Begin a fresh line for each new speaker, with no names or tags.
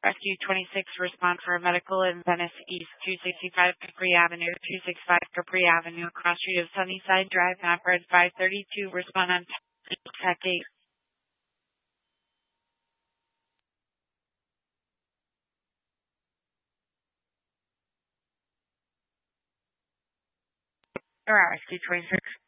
Rescue 26, respond for a medical in Venice East, 265 Capri Avenue, 265 Capri Avenue, cross street of Sunnyside Drive, Mapfre 532, respond on Tech 8. Rescue 26.